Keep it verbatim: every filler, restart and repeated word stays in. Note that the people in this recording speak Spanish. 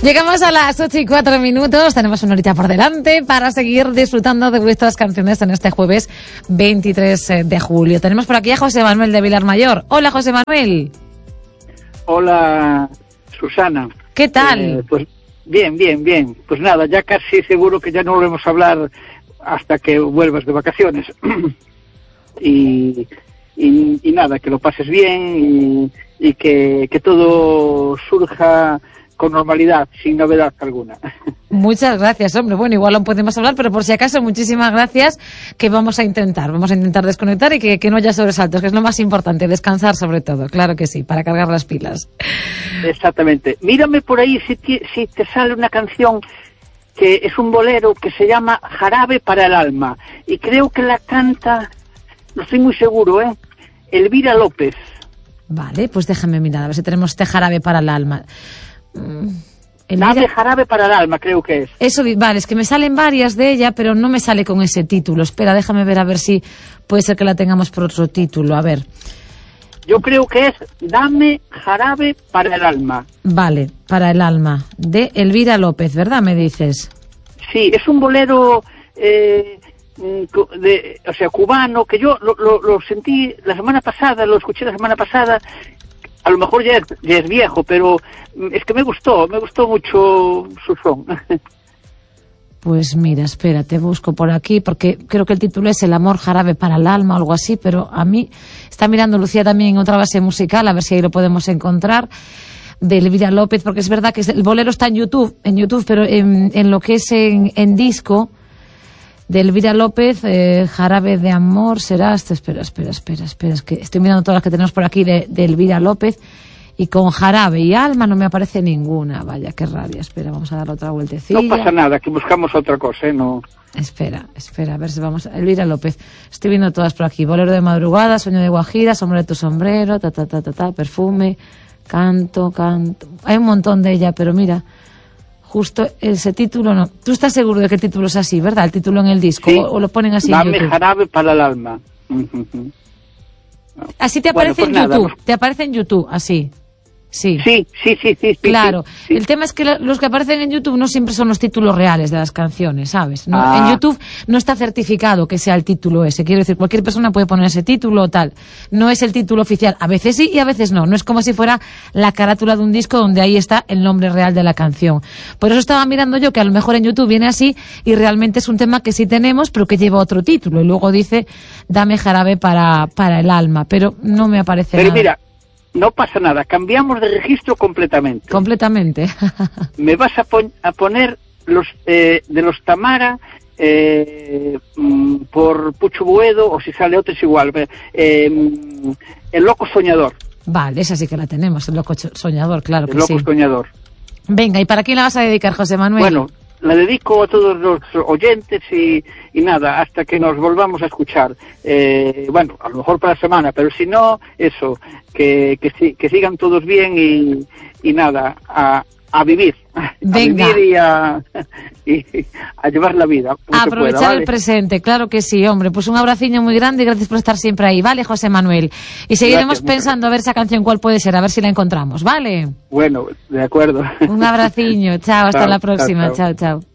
Llegamos a las ocho y cuatro minutos, tenemos una horita por delante para seguir disfrutando de vuestras canciones en este jueves veintitrés de julio. Tenemos por aquí a José Manuel de Vilarmayor. Hola, José Manuel. Hola, Susana. ¿Qué tal? Eh, pues bien, bien, bien. Pues nada, ya casi seguro que ya no volvemos a hablar hasta que vuelvas de vacaciones. y, y, y nada, que lo pases bien y, y que, que todo surja con normalidad, sin novedad alguna. Muchas gracias, hombre. Bueno, igual no podemos hablar, pero por si acaso, muchísimas gracias, que vamos a intentar, vamos a intentar desconectar y que, que no haya sobresaltos, que es lo más importante, descansar sobre todo, claro que sí, para cargar las pilas. Exactamente. Mírame por ahí si te, si te sale una canción que es un bolero que se llama Jarabe para el alma, y creo que la canta, no estoy muy seguro, ¿eh? Elvira López. Vale, pues déjame mirar, a ver si tenemos este Jarabe para el alma. Elvira... Dame Jarabe para el alma, creo que es. Eso, vale, es que me salen varias de ella, pero no me sale con ese título. Espera, déjame ver a ver si puede ser que la tengamos por otro título. A ver. Yo creo que es Dame Jarabe para el alma. Vale, para el alma, de Elvira López, ¿verdad? Me dices. Sí, es un bolero, eh, de, o sea, cubano, que yo lo, lo, lo sentí la semana pasada, lo escuché la semana pasada. A lo mejor ya es, ya es viejo, pero es que me gustó, me gustó mucho su son. Pues mira, espera, te busco por aquí, porque creo que el título es El amor jarabe para el alma o algo así, pero a mí está mirando Lucía también en otra base musical, a ver si ahí lo podemos encontrar, de Elvira López, porque es verdad que el bolero está en YouTube, en YouTube, pero en, en lo que es en, en disco, de Elvira López, eh, Jarabe de amor, será, espera, espera, espera, espera, es que estoy mirando todas las que tenemos por aquí de, de Elvira López, y con Jarabe y alma no me aparece ninguna, vaya, qué rabia, espera, vamos a dar otra vueltecilla. No pasa nada, que buscamos otra cosa, ¿eh? No. Espera, espera, a ver si vamos a... Elvira López, estoy viendo todas por aquí, bolero de madrugada, sueño de guajira, sombra de tu sombrero, ta, ta, ta, ta, ta, perfume, canto, canto, hay un montón de ella, pero mira... Justo ese título no. ¿Tú estás seguro de que el título es así, verdad? El título en el disco, sí. o, o lo ponen así Dame en YouTube. Jarabe para el alma. Así te aparece bueno, pues en nada, YouTube. pues... Te aparece en YouTube, así. Sí. Sí, sí, sí, sí. Claro. Sí, sí. El tema es que los que aparecen en YouTube no siempre son los títulos reales de las canciones, ¿sabes? No, ah. En YouTube no está certificado que sea el título ese. Quiero decir, cualquier persona puede poner ese título o tal. No es el título oficial. A veces sí y a veces no. No es como si fuera la carátula de un disco donde ahí está el nombre real de la canción. Por eso estaba mirando yo que a lo mejor en YouTube viene así y realmente es un tema que sí tenemos, pero que lleva otro título. Y luego dice, dame jarabe para, para el alma. Pero no me aparece pero nada. Mira, no pasa nada, cambiamos de registro completamente. Completamente. Me vas a, pon a poner los eh, de los Tamara eh, por Pucho Buedo, o si sale otro es igual. Eh, el Loco Soñador. Vale, esa sí que la tenemos, el Loco Soñador, claro que sí. El Loco Soñador. Venga, ¿y para quién la vas a dedicar, José Manuel? Bueno, la dedico a todos los oyentes y, y nada, hasta que nos volvamos a escuchar. Eh, bueno, a lo mejor para la semana, pero si no, eso, que, que, que sigan todos bien y, y nada, a, a vivir. Venga. A vivir y a, y a llevar la vida. A aprovechar pueda, ¿vale? El presente, claro que sí, hombre. Pues un abraciño muy grande y gracias por estar siempre ahí, ¿vale, José Manuel? Y seguiremos Gracias, pensando a ver esa canción cuál puede ser, a ver si la encontramos, ¿vale? Bueno, de acuerdo. Un abraciño, chao, hasta Chao, la próxima, chao, chao. chao, chao.